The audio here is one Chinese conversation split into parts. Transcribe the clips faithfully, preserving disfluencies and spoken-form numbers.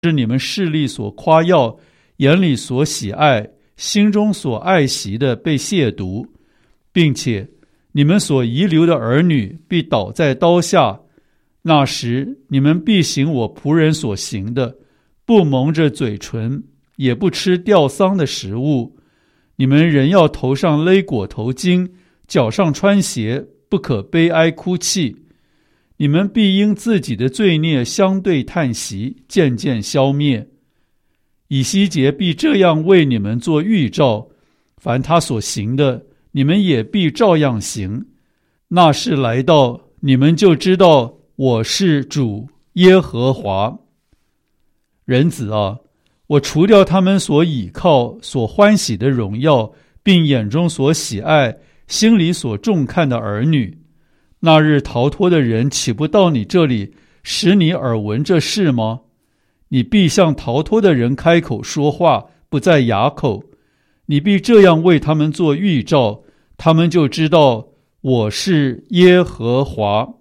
是你们势力所夸耀，眼里所喜爱，心中所爱惜的被亵渎，并且你们所遗留的儿女必倒在刀下。那时你们必行我仆人所行的，不蒙着嘴唇，也不吃吊丧的食物。你们人要头上勒裹头巾，脚上穿鞋，不可悲哀哭泣。你们必因自己的罪孽相对叹息，渐渐消灭。以西结必这样为你们做预兆，凡他所行的，你们也必照样行。那时来到，你们就知道我是主耶和华。人子啊，我除掉他们所倚靠、所欢喜的荣耀，并眼中所喜爱、心里所重看的儿女。那日逃脱的人岂不到你这里，使你耳闻这事吗？你必向逃脱的人开口说话，不在哑口。你必这样为他们做预兆，他们就知道我是耶和华。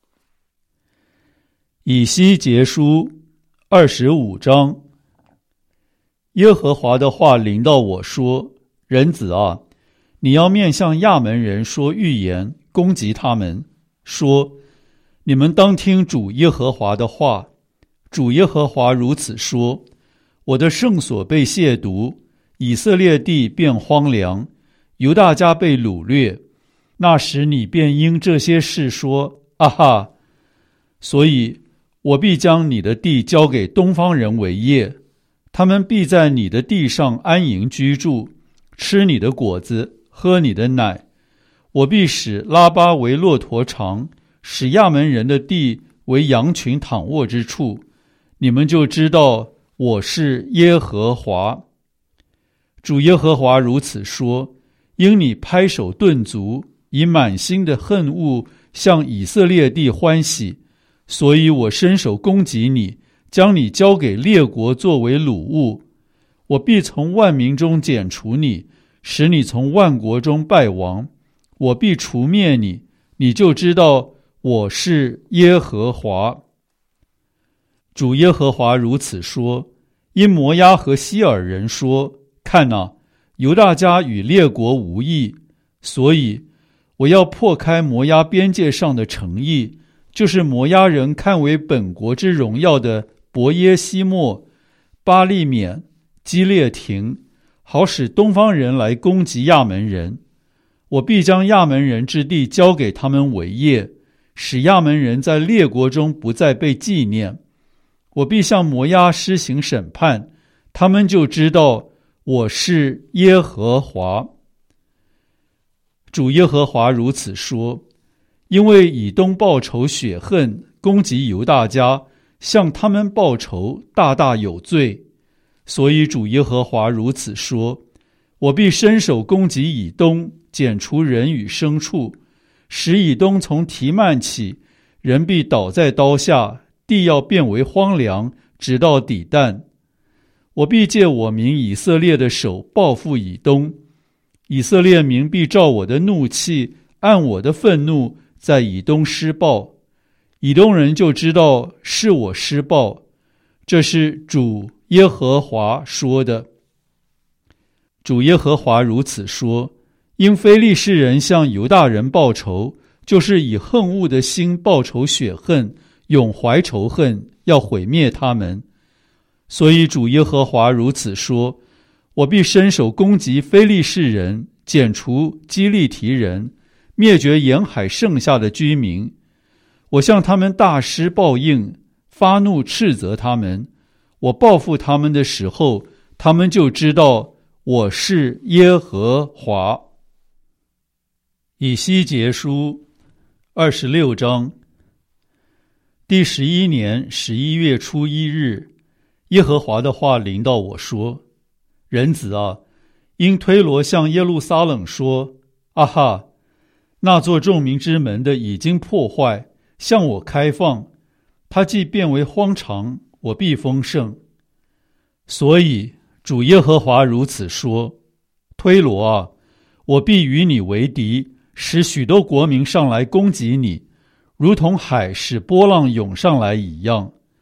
以西结书二十五章。耶和华的话临到我说：人子啊，你要面向亚门人说预言，攻击他们，说：你们当听主耶和华的话。主耶和华如此说：我的圣所被亵渎，以色列地变荒凉，犹大家被掳掠。那时你便因这些事说：啊哈！所以我必将你的地交给东方人为业，他们必在你的地上安营居住，吃你的果子，喝你的奶。我必使拉巴为骆驼场，使亚门人的地为羊群躺卧之处。你们就知道我是耶和华。主耶和华如此说：因你拍手顿足，以满心的恨恶向以色列地欢喜，所以我伸手攻击你，将你交给列国作为掳物。我必从万民中剪除你，使你从万国中败亡。我必除灭你，你就知道我是耶和华。主耶和华如此说：因摩押和希尔人说：看哪，犹大家与列国无异，所以我要破开摩押边界上的城邑，就是摩押人看为本国之荣耀的伯耶西莫、巴利缅、基列亭，好使东方人来攻击亚门人。我必将亚门人之地交给他们为业，使亚门人在列国中不再被纪念。我必向摩押施行审判，他们就知道我是耶和华。主耶和华如此说：因为以东报仇雪恨，攻击犹大家，向他们报仇，大大有罪。所以主耶和华如此说：我必伸手攻击以东，剪除人与牲畜，使以东从提曼起，人必倒在刀下，地要变为荒凉，直到底但。我必借我民以色列的手报复以东，以色列民必照我的怒气，按我的愤怒，在以东施报。以东人就知道是我施报，这是主耶和华说的。主耶和华如此说：因非利士人向犹大人报仇，就是以恨恶的心报仇雪恨，永怀仇恨，要毁灭他们。所以主耶和华如此说：我必伸手攻击非利士人，剪除基利提人，灭绝沿海剩下的居民。我向他们大施报应，发怒斥责他们。我报复他们的时候，他们就知道我是耶和华。以西结书二十六章。第十一年十一月初一日，耶和华的话临到我说：人子啊，因推罗向耶路撒冷说：啊哈，那座众民之门的已经破坏，向我开放，它既变为荒场，我必丰盛。所以主耶和华如此说：推罗啊，我必与你为敌，使许多国民上来攻击你，如同海使波浪涌上来一样。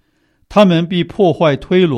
他们必破坏推罗